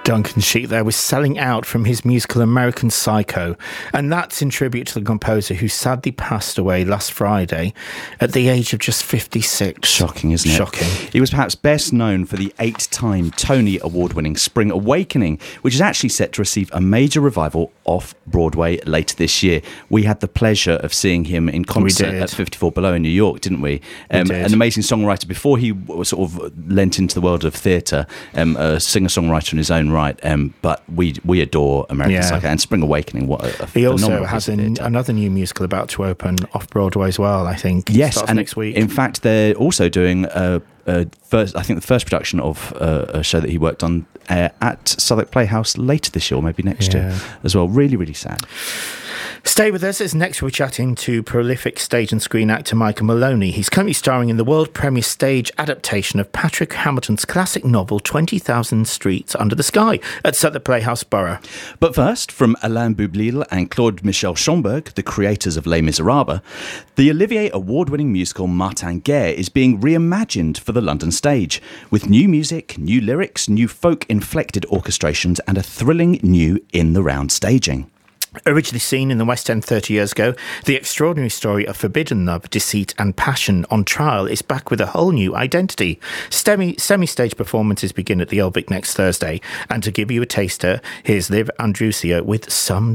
Duncan Sheik there was selling out from his musical American Psycho, and that's in tribute to the composer who sadly passed away last Friday at the age of just 56. Shocking, isn't it? Shocking. He was perhaps best known for the 8-time Tony Award-winning Spring Awakening, which is actually set to receive a major revival off Broadway later this year. We had the pleasure of seeing him in concert at 54 Below in New York, didn't we? An amazing songwriter before he sort of lent into the world of theatre, a singer-songwriter in his own right. But we adore American Psycho and Spring Awakening. What a he also has another new musical about to open off Broadway as well, I think. Yes, and next week. In fact, they're also doing the first production of a show that he worked on at Southwark Playhouse later this year, or maybe next year as well. Really, really sad. Stay with us, as next we're chatting to prolific stage and screen actor Michael Maloney. He's currently starring in the world premiere stage adaptation of Patrick Hamilton's classic novel 20,000 Streets Under the Sky at Southwark Playhouse Borough. But first, from Alain Boublil and Claude Michel Schomburg, the creators of Les Miserables, the Olivier Award-winning musical Martin Guerre is being reimagined for the London stage, with new music, new lyrics, new folk-inflected orchestrations and a thrilling new in-the-round staging. Originally seen in the West End 30 years ago, the extraordinary story of forbidden love, deceit and passion on trial is back with a whole new identity. Semi-stage performances begin at the Old Vic next Thursday, and to give you a taster, here's Liv Andrusia with Some